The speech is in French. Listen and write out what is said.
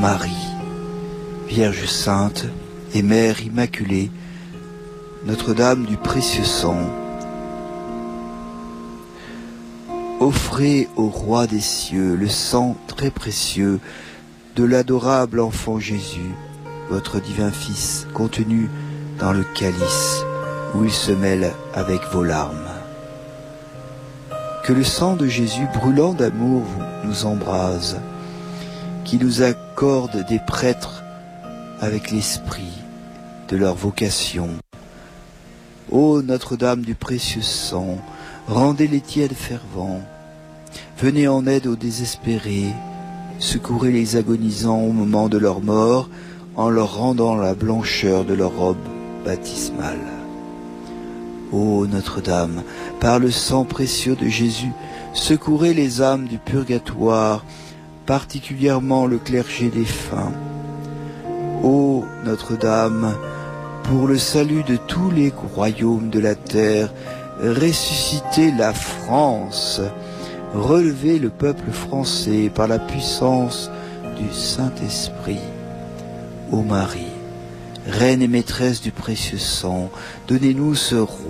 Marie, Vierge sainte et Mère immaculée, Notre-Dame du précieux sang, offrez au Roi des cieux le sang très précieux de l'adorable enfant Jésus, votre divin Fils, contenu dans le calice où il se mêle avec vos larmes. Que le sang de Jésus brûlant d'amour nous embrase, qui nous accorde des prêtres avec l'esprit de leur vocation. Ô Notre-Dame du précieux sang, rendez les tièdes fervents, venez en aide aux désespérés, secourez les agonisants au moment de leur mort, en leur rendant la blancheur de leur robe baptismale. Ô Notre-Dame, par le sang précieux de Jésus, secourez les âmes du purgatoire, particulièrement le clergé défunt. Ô Notre-Dame, pour le salut de tous les royaumes de la terre, ressuscitez la France, relevez le peuple français par la puissance du Saint-Esprit. Ô Marie, Reine et maîtresse du précieux sang, donnez-nous ce roi